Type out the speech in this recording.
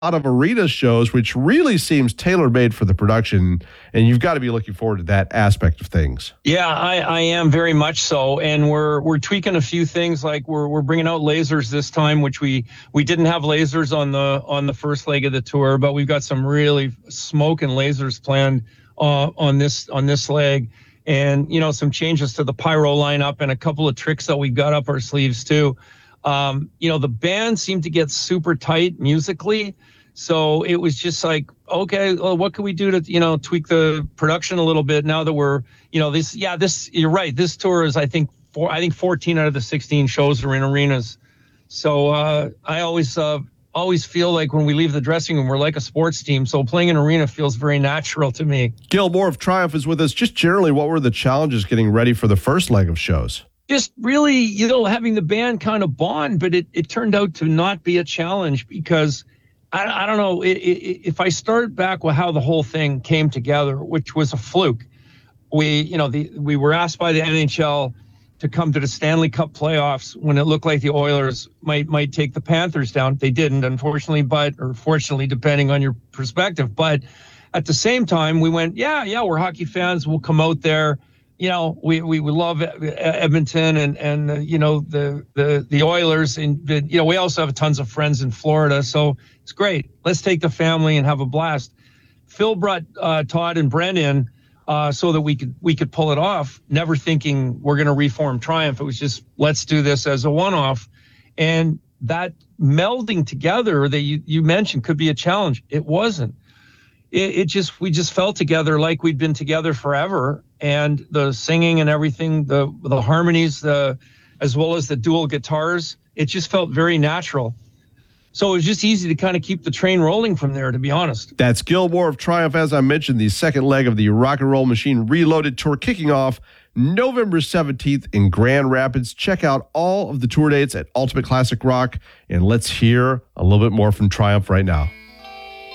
lot of arena shows, which really seems tailor-made for the production, and you've got to be looking forward to that aspect of things. Yeah, I am very much so, and we're tweaking a few things. Like we're bringing out lasers this time, which we didn't have lasers on the first leg of the tour, but we've got some really smoking lasers planned on this leg, and some changes to the pyro lineup and a couple of tricks that we got up our sleeves too. The band seemed to get super tight musically. So it was just like, okay, well, what can we do to, tweak the production a little bit now that we're, you're right. This tour is, I think 14 out of the 16 shows are in arenas. So I always feel like when we leave the dressing room, we're like a sports team. So playing an arena feels very natural to me. Gil Moore of Triumph is with us. Just generally, what were the challenges getting ready for the first leg of shows? Just really, having the band kind of bond, but it turned out to not be a challenge because I don't know if I start back with how the whole thing came together, which was a fluke. We were asked by the NHL to come to the Stanley Cup playoffs when it looked like the Oilers might take the Panthers down. They didn't, unfortunately, or fortunately, depending on your perspective. But at the same time, we went, we're hockey fans. We'll come out there. We love Edmonton and the Oilers, and we also have tons of friends in Florida, so it's great. Let's take the family and have a blast. Phil brought Todd and Brent in so that we could pull it off, never thinking we're going to reform Triumph. It was just, let's do this as a one-off, and that melding together that you mentioned could be a challenge. It wasn't. We just felt together like we'd been together forever, and the singing and everything, the harmonies, as well as the dual guitars, it just felt very natural. So it was just easy to kind of keep the train rolling from there, to be honest. That's Gil Moore of Triumph. As I mentioned, the second leg of the Rock and Roll Machine Reloaded tour kicking off November 17th in Grand Rapids. Check out all of the tour dates at Ultimate Classic Rock, and let's hear a little bit more from Triumph right now.